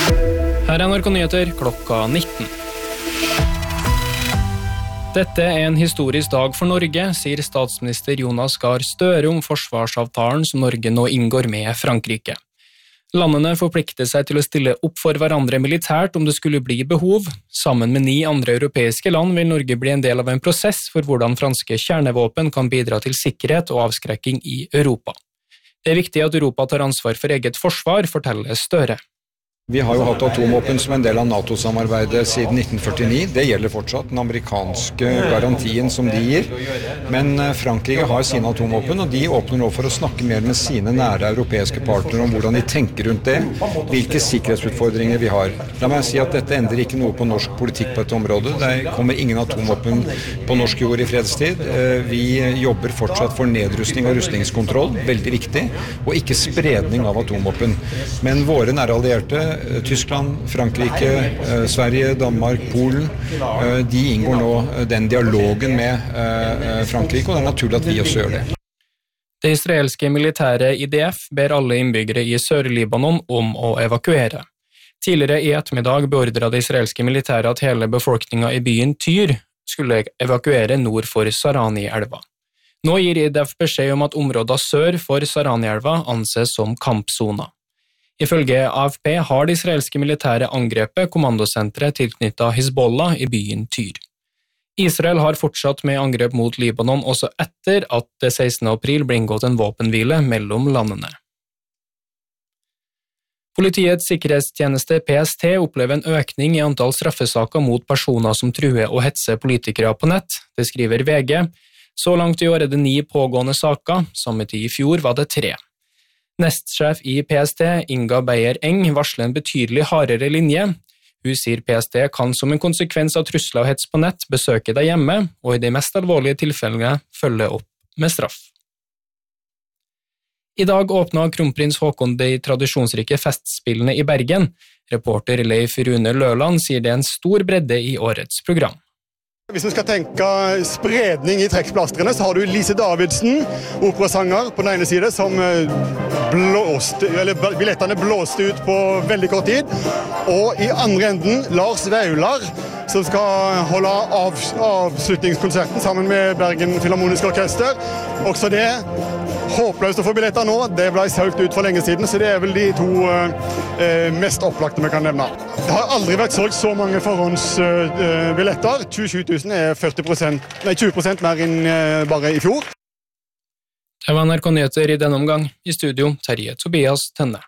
Her NRK Nyheter klokka 19. Dette en historisk dag for Norge, sier statsminister Jonas Gahr Støre om forsvarsavtalen som Norge nå inngår med Frankrike. Landene forplikter seg til å stille opp for hverandre militært om det skulle bli behov. Sammen med 9 andre europeiske land vil Norge bli en del av en prosess for hvordan franske kjernevåpen kan bidra til sikkerhet og avskrekking i Europa. Det viktig at Europa tar ansvar for eget forsvar, forteller Støre. Vi har jo hatt atomvåpen som en del av NATO-samarbeidet siden 1949. Det gjelder fortsatt, den amerikanske garantien som de gir. Men Frankrike har sine atomvåpen, og de åpner nå for å snakke mer med sine nære europeiske partnere om hvordan de tenker rundt det, hvilke sikkerhetsutfordringer vi har. La meg si at dette endrer ikke noe på norsk politikk på dette området. Det kommer ingen atomvåpen på norsk jord i fredstid. Vi jobber fortsatt for nedrustning og rustningskontroll, veldig viktig, og ikke spredning av atomvåpen. Men våre nære allierte, Tyskland, Frankrike, Sverige, Danmark, Polen, de inngår nå den dialogen med Frankrike, og det naturlig at vi også gjør det. Det israelske militæret IDF ber alle innbyggere i Sør-Libanon om å evakuere. Tidligere i ettermiddag beordret det israelske militæret at hele befolkningen i byen Tyr skulle evakuere nord for Sarani-elva. Nå gir IDF beskjed om at området sør for Sarani-elva anses som kampsona. Ifølge AFP har det israelske militære angrepet kommandosenteret tilknyttet Hezbollah i byen Tyr. Israel har fortsatt med angrep mot Libanon også etter at det 16. april ble inngått en våpenhvile mellom landene. Politiets sikkerhetstjeneste PST opplever en økning i antall straffesaker mot personer som truer og hetser politikere på nett, det skriver VG. Så langt i år er det 9 pågående saker, samme tid i fjor var det 3. Nestsjef i PST, Inga Beyer-Eng, varsler en betydelig hardere linje. Hun sier PST kan som en konsekvens av trusler og hets på nett besøke deg hjemme, og i de mest alvorlige tilfellene følge opp med straff. I dag åpnet kronprins Haakon de tradisjonsrike festspillene i Bergen. Reporter Leif Rune Løland sier det er en stor bredde i årets program. Hvis vi skal tenke spredning i trekkplastrene, så har du Lise Davidsen, operasanger på den ene side, som billettene blåste ut på veldig kort tid. Og i andre enden Lars Vaular, som skal holde avslutningskonserten sammen med Bergen Filharmoniske Orkester. Også det håpløst å få billetter nå. Det ble solgt ut for lenge siden, så det er vel de 2 mest opplagte vi kan nevne. Det har aldri vært solgt så mange forhåndsbilletter. 27 000 er 20% mer enn bare i fjor. Det var NRK Nyheter i denne omgang. I studio, Terje Tobias Tenne.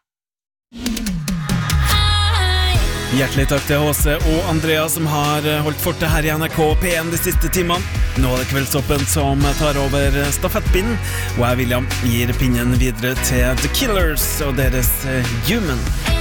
Hjertelig takk til Håse og Andrea som har holdt fortet her i NRK P1 de siste timene. Nå er det Kveldstoppen som tar over stafettpinnen, og jeg, William, gir pinnen videre til The Killers og deres Human.